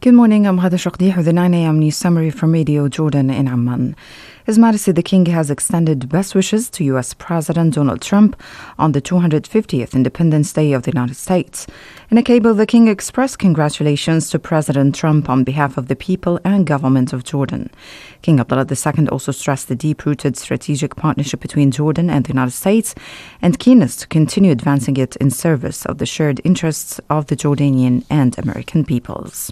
Good morning, I'm Ghada Shaqdi with the 9 a.m. news summary from Radio Jordan in Amman. His Majesty the King has extended best wishes to U.S. President Donald Trump on the 250th Independence Day of the United States. In a cable, the King expressed congratulations to President Trump on behalf of the people and government of Jordan. King Abdullah II also stressed the deep-rooted strategic partnership between Jordan and the United States and keenness to continue advancing it in service of the shared interests of the Jordanian and American peoples.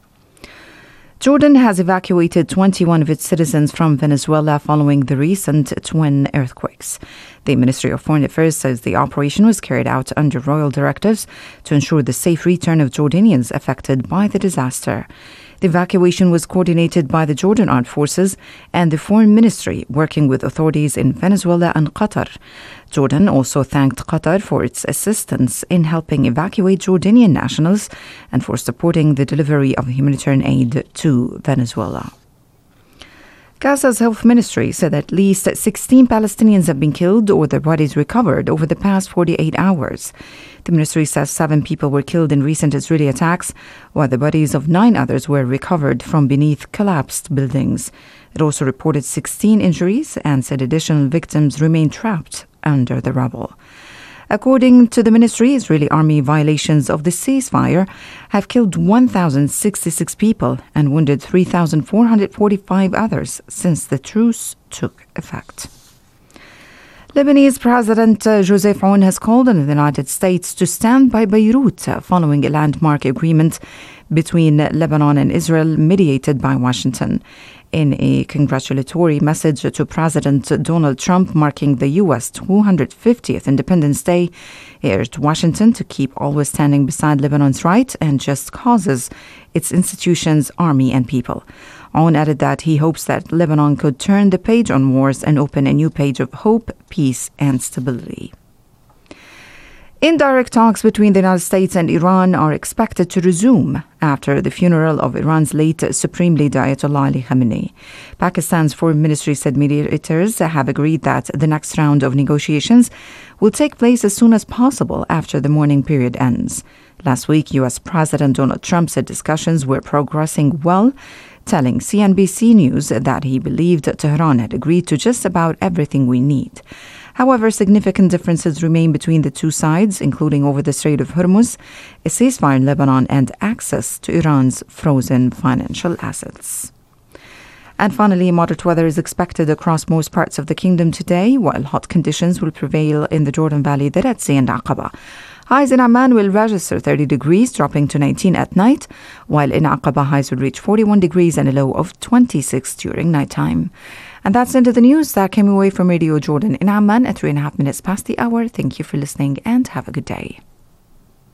Jordan has evacuated 21 of its citizens from Venezuela following the recent twin earthquakes. The Ministry of Foreign Affairs says the operation was carried out under royal directives to ensure the safe return of Jordanians affected by the disaster. The evacuation was coordinated by the Jordan Armed Forces and the Foreign Ministry, working with authorities in Venezuela and Qatar. Jordan also thanked Qatar for its assistance in helping evacuate Jordanian nationals and for supporting the delivery of humanitarian aid to Venezuela. Gaza's health ministry said at least 16 Palestinians have been killed or their bodies recovered over the past 48 hours. The ministry says 7 people were killed in recent Israeli attacks, while the bodies of 9 others were recovered from beneath collapsed buildings. It also reported 16 injuries and said additional victims remain trapped under the rubble. According to the ministry, Israeli army violations of the ceasefire have killed 1,066 people and wounded 3,445 others since the truce took effect. Lebanese President Joseph Aoun has called on the United States to stand by Beirut following a landmark agreement between Lebanon and Israel mediated by Washington. In a congratulatory message to President Donald Trump marking the U.S. 250th Independence Day, he urged Washington to keep always standing beside Lebanon's right and just causes, its institutions, army, and people. Aoun added that he hopes that Lebanon could turn the page on wars and open a new page of hope, peace, and stability. Indirect talks between the United States and Iran are expected to resume after the funeral of Iran's late Supreme Leader Ayatollah Ali Khamenei. Pakistan's Foreign Ministry said mediators have agreed that the next round of negotiations will take place as soon as possible after the mourning period ends. Last week, U.S. President Donald Trump said discussions were progressing well, telling CNBC News that he believed Tehran had agreed to just about everything we need. However, significant differences remain between the two sides, including over the Strait of Hormuz, a ceasefire in Lebanon, and access to Iran's frozen financial assets. And finally, moderate weather is expected across most parts of the kingdom today, while hot conditions will prevail in the Jordan Valley, the Red Sea, and Aqaba. Highs in Amman will register 30 degrees, dropping to 19 at night, while in Aqaba highs will reach 41 degrees and a low of 26 during nighttime. And that's into the news that came away from Radio Jordan in Amman at 3.5 minutes past the hour. Thank you for listening and have a good day.